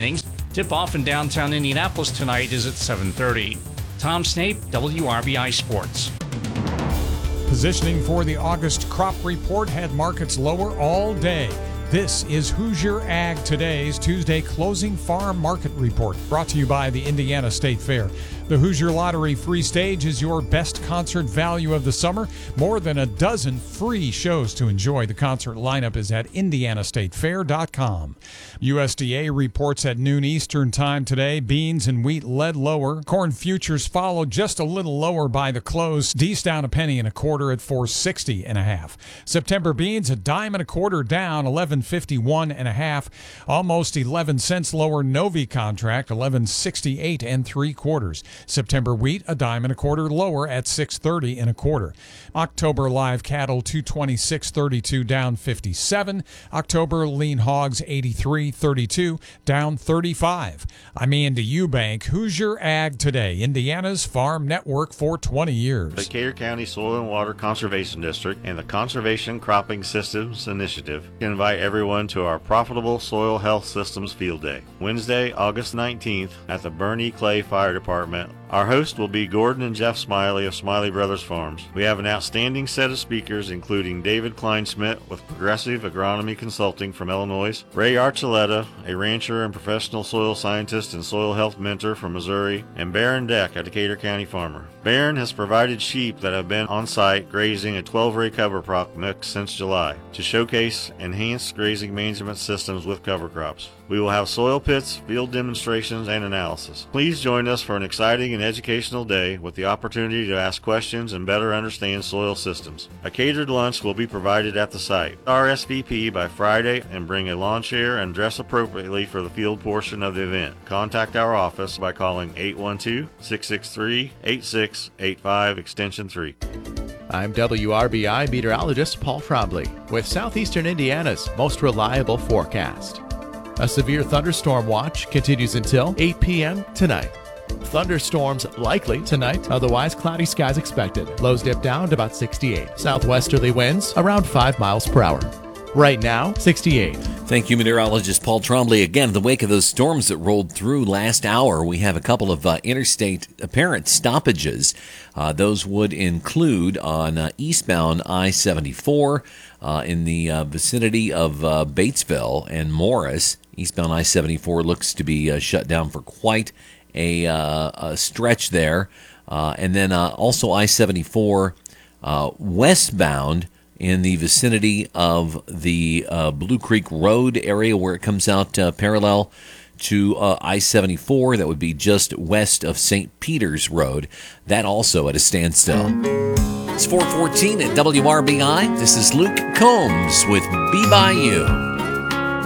innings. Tip-off in downtown Indianapolis tonight is at 7:30. Tom Snape, WRBI Sports. Positioning for the August crop report had markets lower all day. This is Hoosier Ag Today's Tuesday closing farm market report, brought to you by the Indiana State Fair. The Hoosier Lottery Free Stage is your best concert value of the summer. More than a dozen free shows to enjoy. The concert lineup is at indianastatefair.com. USDA reports at noon Eastern time today. Beans and wheat led lower. Corn futures followed just a little lower by the close. D's down a penny and a quarter at 460.5. September beans a dime and a quarter down, 1151.5. Almost 11 cents lower Novi contract, 1168 3/4. September wheat a dime and a quarter lower at 630 1/4. October live cattle 226.32 down 57. October lean hogs 83.32 down 35. I'm Andy Eubank. Hoosier Ag Today, Indiana's farm network for 20 years. The Decatur County Soil and Water Conservation District and the Conservation Cropping Systems Initiative invite everyone to our Profitable Soil Health Systems Field Day, Wednesday, August 19th at the Bernie Clay Fire Department. Our host will be Gordon and Jeff Smiley of Smiley Brothers Farms. We have an outstanding set of speakers, including David Kleinschmidt with Progressive Agronomy Consulting from Illinois, Ray Archuleta, a rancher and professional soil scientist and soil health mentor from Missouri, and Baron Deck, a Decatur County farmer. Baron has provided sheep that have been on site grazing a 12-ray cover crop mix since July to showcase enhanced grazing management systems with cover crops. We will have soil pits, field demonstrations, and analysis. Please join us for an exciting and educational day with the opportunity to ask questions and better understand soil systems. A catered lunch will be provided at the site. RSVP by Friday and bring a lawn chair and dress appropriately for the field portion of the event. Contact our office by calling 812-663-8685 extension 3. I'm WRBI meteorologist Paul Trombley with Southeastern Indiana's most reliable forecast. A severe thunderstorm watch continues until 8 p.m. tonight. Thunderstorms likely tonight, otherwise cloudy skies expected. Lows dip down to about 68. Southwesterly winds around 5 miles per hour. Right now, 68. Thank you, meteorologist Paul Trombley. Again, in the wake of those storms that rolled through last hour, we have a couple of interstate apparent stoppages. Those would include on eastbound I-74 in the vicinity of Batesville and Morris. Eastbound I-74 looks to be shut down for quite a stretch there. And then also I-74 westbound in the vicinity of the Blue Creek Road area where it comes out parallel to I-74. That would be just west of St. Peter's Road. That also at a standstill. It's 4:14 at WRBI. This is Luke Combs with Be By You.